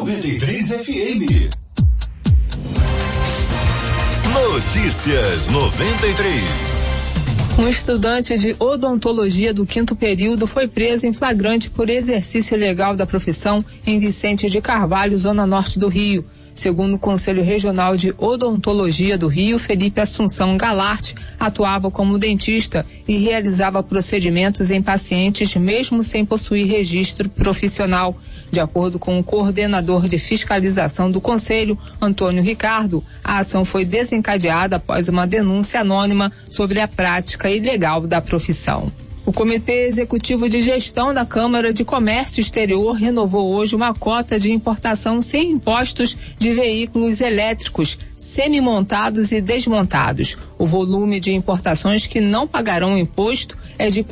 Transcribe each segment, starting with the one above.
93 FM. Notícias 93. Um estudante de odontologia do 5º período foi preso em flagrante por exercício ilegal da profissão em Vicente de Carvalho, zona norte do Rio. Segundo o Conselho Regional de Odontologia do Rio, Felipe Assunção Galarte atuava como dentista e realizava procedimentos em pacientes mesmo sem possuir registro profissional. De acordo com o coordenador de fiscalização do Conselho, Antônio Ricardo, a ação foi desencadeada após uma denúncia anônima sobre a prática ilegal da profissão. O Comitê Executivo de Gestão da Câmara de Comércio Exterior renovou hoje uma cota de importação sem impostos de veículos elétricos, semi-montados e desmontados. O volume de importações que não pagarão imposto é de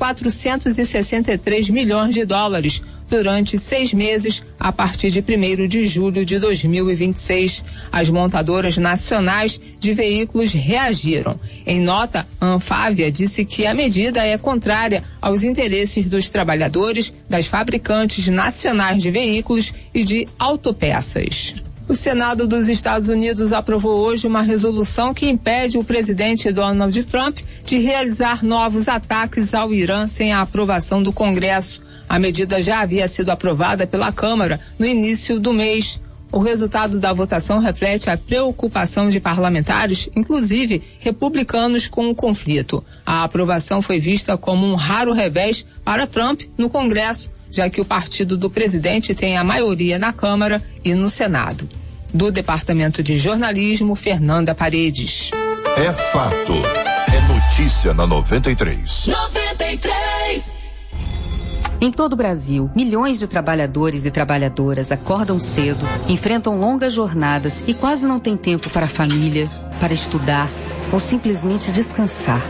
463 milhões de dólares durante 6 meses, a partir de 1º de julho de 2026. As montadoras nacionais de veículos reagiram. Em nota, a Anfávia disse que a medida é contrária aos interesses dos trabalhadores, das fabricantes nacionais de veículos e de autopeças. O Senado dos Estados Unidos aprovou hoje uma resolução que impede o presidente Donald Trump de realizar novos ataques ao Irã sem a aprovação do Congresso. A medida já havia sido aprovada pela Câmara no início do mês. O resultado da votação reflete a preocupação de parlamentares, inclusive republicanos, com o conflito. A aprovação foi vista como um raro revés para Trump no Congresso, já que o partido do presidente tem a maioria na Câmara e no Senado. Do Departamento de Jornalismo, Fernanda Paredes. É fato. É notícia na 93. 93. Em todo o Brasil, milhões de trabalhadores e trabalhadoras acordam cedo, enfrentam longas jornadas e quase não têm tempo para a família, para estudar ou simplesmente descansar.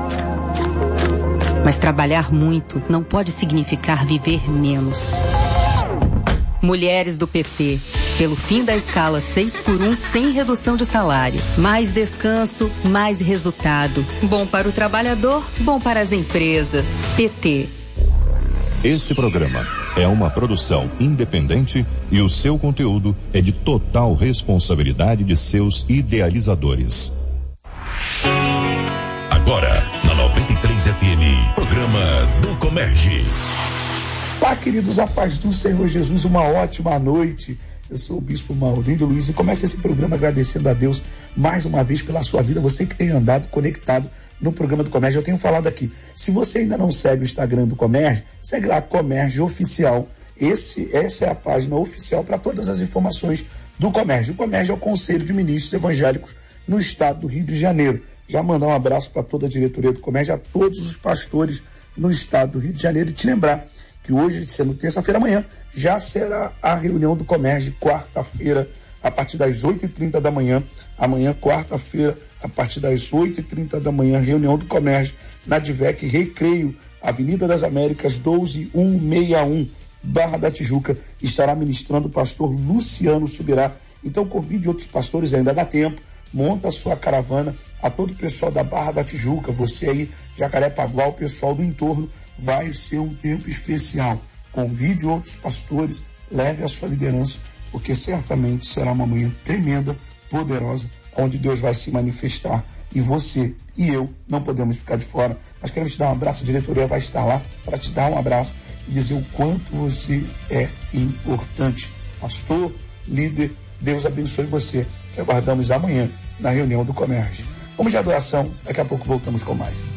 Mas trabalhar muito não pode significar viver menos. Mulheres do PT, pelo fim da escala 6x1 sem redução de salário. Mais descanso, mais resultado. Bom para o trabalhador, bom para as empresas. PT. Esse programa é uma produção independente e o seu conteúdo é de total responsabilidade de seus idealizadores. Agora, na 93 FM, programa do Comerge. Olá, queridos, a paz do Senhor Jesus, uma ótima noite. Eu sou o Bispo Maurílio Luiz e começo esse programa agradecendo a Deus mais uma vez pela sua vida, você que tem andado conectado no programa do Comerge. Eu tenho falado aqui, se você ainda não segue o Instagram do Comerge, segue lá, Comerge Oficial. Essa é a página oficial para todas as informações do Comerge. O Comerge é o Conselho de Ministros Evangélicos no estado do Rio de Janeiro. Já mandar um abraço para toda a diretoria do Comerge, a todos os pastores no estado do Rio de Janeiro, e te lembrar que hoje, sendo terça-feira, amanhã, já será a reunião do Comerge, quarta-feira, a partir das 8h30 da manhã. Amanhã, quarta-feira, a partir das 8h30 da manhã, reunião do Comerge na Divec Recreio, Avenida das Américas, 12161, Barra da Tijuca. Estará ministrando o pastor Luciano Subirá. Então convide outros pastores, ainda dá tempo. Monta a sua caravana. A todo o pessoal da Barra da Tijuca, você aí, Jacarepaguá, o pessoal do entorno, vai ser um tempo especial. Convide outros pastores, leve a sua liderança, porque certamente será uma manhã tremenda, poderosa, onde Deus vai se manifestar. E você e eu não podemos ficar de fora. Nós queremos te dar um abraço, a diretoria vai estar lá para te dar um abraço e dizer o quanto você é importante. Pastor, líder, Deus abençoe você. Te aguardamos amanhã na reunião do Comerge. Vamos de adoração, daqui a pouco voltamos com mais.